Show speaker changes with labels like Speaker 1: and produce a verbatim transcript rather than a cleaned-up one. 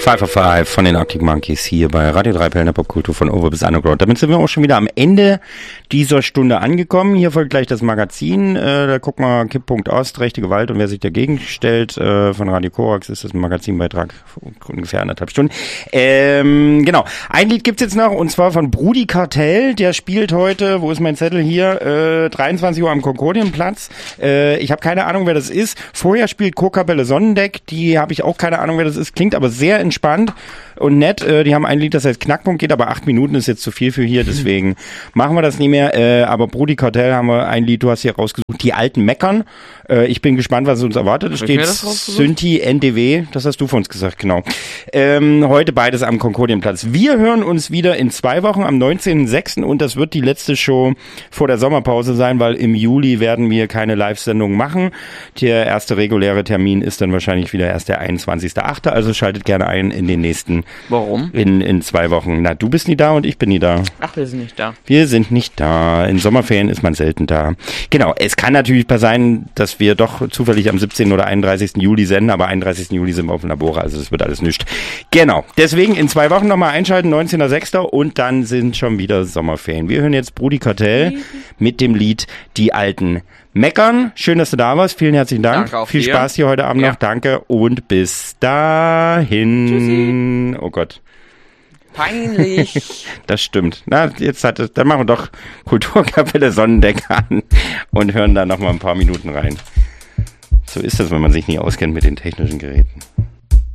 Speaker 1: Five for Five von den Arctic Monkeys hier bei Radio drei Perlen der Popkultur von Over bis Underground. Damit sind wir auch schon wieder am Ende dieser Stunde angekommen. Hier folgt gleich das Magazin. Äh, da guck mal Kipppunkt Ost, rechte Gewalt und wer sich dagegen stellt. Äh, von Radio Korax ist das ein Magazinbeitrag ungefähr anderthalb Stunden. Ähm, genau. Ein Lied gibt's jetzt noch und zwar von Brudi Cartel. Der spielt heute, wo ist mein Zettel hier, äh, dreiundzwanzig Uhr am Konkordienplatz. Äh, ich habe keine Ahnung, wer das ist. Vorher spielt Kurkapelle Sonnendeck. Die habe ich auch keine Ahnung, wer das ist. Klingt aber sehr entspannt und nett. Äh, die haben ein Lied, das heißt Knackpunkt, geht aber acht Minuten, ist jetzt zu viel für hier, deswegen machen wir das nicht mehr. Äh, aber Brudi Cartel haben wir ein Lied, du hast hier rausgesucht, Die Alten meckern. Äh, ich bin gespannt, was uns erwartet. Es steht Synthi N D W, das hast du von uns gesagt, genau. Ähm, heute beides am Konkordienplatz. Wir hören uns wieder in zwei Wochen am neunzehnten sechsten und das wird die letzte Show vor der Sommerpause sein, weil im Juli werden wir keine Live-Sendung machen. Der erste reguläre Termin ist dann wahrscheinlich wieder erst der einundzwanzigster achte Also schaltet gerne ein in den nächsten...
Speaker 2: Warum?
Speaker 1: In, in zwei Wochen. Na, du bist nie da und ich bin nie da.
Speaker 2: Ach, wir sind nicht da.
Speaker 1: Wir sind nicht da. In Sommerferien ist man selten da. Genau, es kann natürlich sein, dass wir doch zufällig am siebzehnten oder einunddreißigsten Juli senden, aber einunddreißigsten Juli sind wir auf dem Labor, also das wird alles nichts. Genau, deswegen in zwei Wochen nochmal einschalten, neunzehnten sechster und dann sind schon wieder Sommerferien. Wir hören jetzt Brudi Cartel mit dem Lied Die Alten meckern. Schön, dass du da warst. Vielen herzlichen Dank.
Speaker 2: Danke auch
Speaker 1: Viel
Speaker 2: dir.
Speaker 1: Spaß hier heute Abend
Speaker 2: Ja.
Speaker 1: noch. Danke und bis dahin.
Speaker 2: Tschüssi.
Speaker 1: Oh Gott.
Speaker 2: Peinlich.
Speaker 1: Das stimmt. Na, jetzt hat es, dann machen wir doch Kulturkapelle Sonnendeck an und hören da noch mal ein paar Minuten rein. So ist das, wenn man sich nie auskennt mit den technischen Geräten.